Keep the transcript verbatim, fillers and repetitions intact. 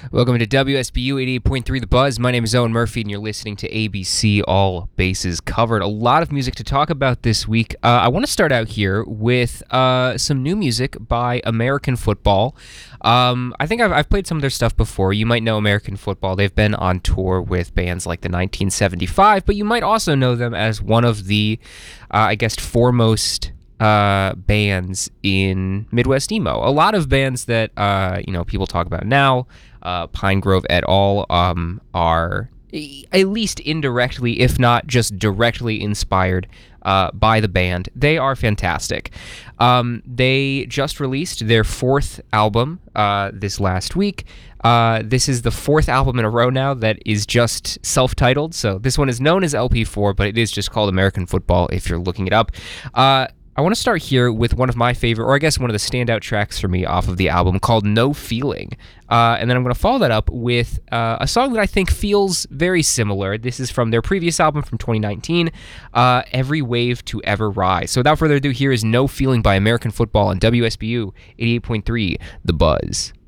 Welcome to W S B U eighty-eight point three The Buzz. My name is Owen Murphy, and you're listening to A B C All Bases Covered. A lot of music to talk about this week. Uh, I want to start out here with uh, some new music by American Football. Um, I think I've, I've played some of their stuff before. You might know American Football. They've been on tour with bands like the nineteen seventy-five, but you might also know them as one of the, uh, I guess, foremost uh bands in Midwest emo. A lot of bands that uh you know people talk about now, uh Pine Grove et al. um are at least indirectly, if not just directly, inspired uh by the band. They are fantastic. Um they just released their fourth album uh this last week. Uh, this is the fourth album in a row now that is just self-titled. So this one is known as L P four, but it is just called American Football if you're looking it up. Uh, I want to start here with one of my favorite, or I guess one of the standout tracks for me off of the album called No Feeling. Uh, and then I'm going to follow that up with uh, a song that I think feels very similar. This is from their previous album from twenty nineteen, uh, Every Wave to Ever Rise. So without further ado, here is No Feeling by American Football on W S B U eighty-eight point three The Buzz.